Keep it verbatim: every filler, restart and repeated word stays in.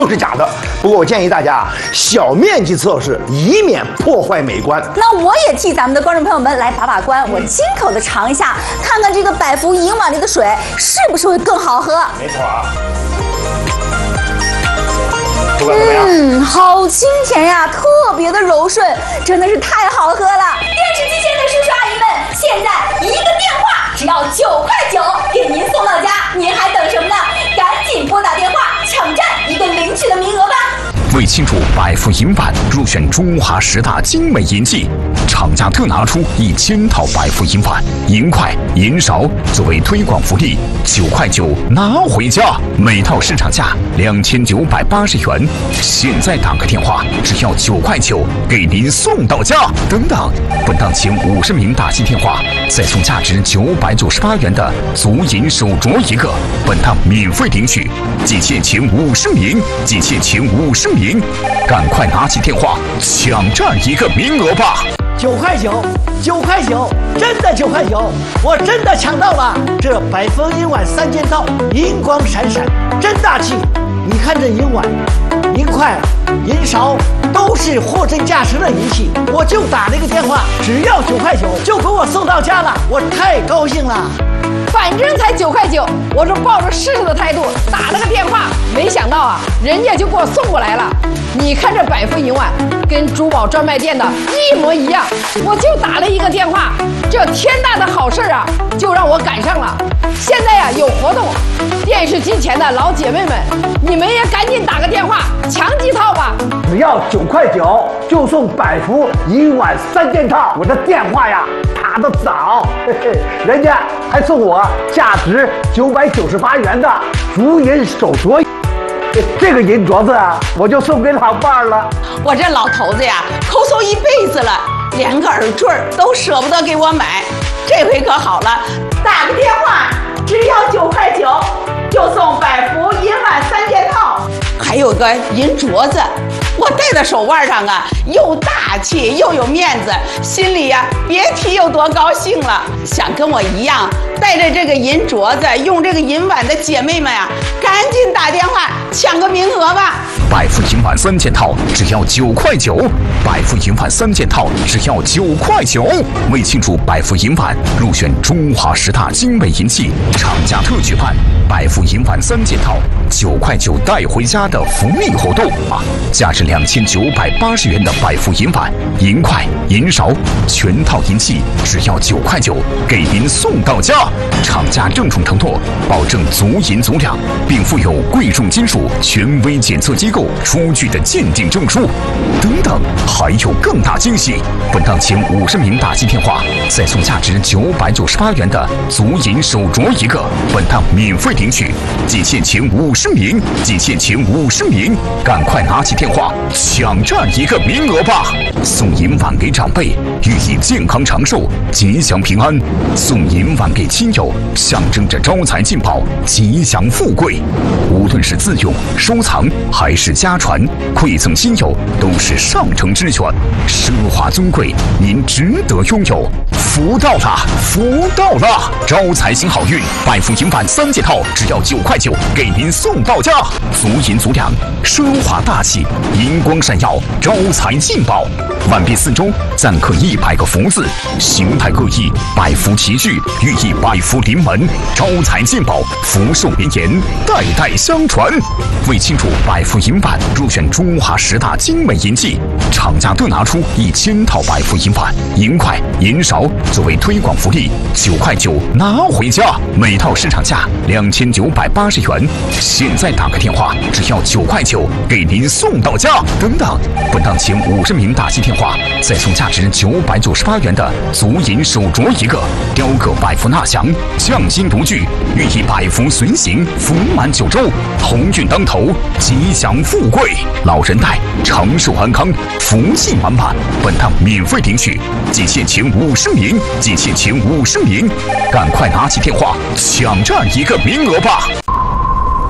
都是假的。不过我建议大家啊，小面积测试，以免破坏美观。 那我也替咱们的观众朋友们来把把关，我亲口的尝一下，看看这个百福银碗里的水是不是会更好喝。 没错啊。 嗯，好清甜呀，特别的柔顺，真的是太好喝了。电视机前的叔叔阿姨们，现在一个电话只要九块九，给您送到家，您还等什么呢？赶紧拨打电话，抢占一个领取的名额吧。 为庆祝百福银碗入选中华十大精美银器，厂家特拿出一千套百福银碗、银筷、银勺作为推广福利，九块九拿回家，每套市场价两千九百八十元，现在打个电话只要九块九，给您送到家。等等，本档前五十名打进电话，再送价值九百九十八元的足银手镯一个，本档免费领取。仅限前五十名，仅限前五十名。赶快拿起电话抢占一个名额吧！ 九块九，九块九，真的九块九，我真的抢到了！这百福银碗三件套，银光闪闪，真大气！你看这银碗、银筷、银勺，都是货真价实的银器。我就打了一个电话，只要九块九，就给我送到家了，我太高兴了。 反正才九块九，我是抱着试试的态度打了个电话，没想到啊，人家就给我送过来了。你看这百福银碗跟珠宝专卖店的一模一样，我就打了一个电话，这天大的好事啊，就让我赶上了。现在呀、啊、有活动，电视机前的老姐妹们，你们也赶紧打个电话抢几套吧。 只要九块九就送百福银碗三件套，我的电话呀打得早，嘿嘿，人家还送我价值九百九十八元的足银手镯，这个银镯子啊，我就送给老伴儿了。 我这老头子呀，抠搜一辈子了，连个耳坠都舍不得给我买，这回可好了，打个电话，只要九块九，就送百福银碗三件套，还有个银镯子。我戴在手腕上啊，又大气又有面子，心里呀、啊、别提有多高兴了。想跟我一样带着这个银镯子、用这个银碗的姐妹们啊，赶紧打电话抢个名额吧！ 百福银碗三件套只要九块九，百福银碗三件套只要九块九。为庆祝百福银碗入选中华十大精美银器，厂家特举办百福银碗三件套九块九带回家的福利活动啊！价值两千九百八十元的百福银碗、银筷、银勺，全套银器只要九块九，给您送到家。厂家郑重承诺，保证足银足量，并附有贵重金属权威检测机构出具的鉴定证书。等等，还有更大惊喜！本档前五十名打进电话，再送价值九百九十八元的足银手镯一个，本档免费领取。仅限前五十名，仅限前五十名，赶快拿起电话抢占一个名额吧！送银碗给长辈，寓意健康长寿、吉祥平安；送银碗给亲友，象征着招财进宝、吉祥富贵。无论是自用、收藏还是家传，馈赠亲友都是上乘之选，奢华尊贵，您值得拥有。福到了，福到了！招财行好运，百福银碗三件套只要九块九，给您送到家。足银足量，奢华大气，银光闪耀，招财进宝。碗壁四周錾刻一百个福字，形态各异，百福齐聚，寓意百福临门，招财进宝，福寿绵延，代代相传。为庆祝百福银碗入选中华十大精美银器，厂家特拿出一千套百福银碗、银筷、银勺作为推广福利，九块九拿回家，每套市场价两千九百八十元，现在打个电话只要九块九，给您送到家。等等，本档前五十名打进电话，再送价值九百九十八元的足银手镯一个，雕刻百福纳祥，匠心独具，寓意百福随行，福满九州，鸿运当头，吉祥富贵，老人带长寿安康，福气满满。本档免费领取，仅限前五十名，仅限前五十名，赶快拿起电话抢占一个名额吧！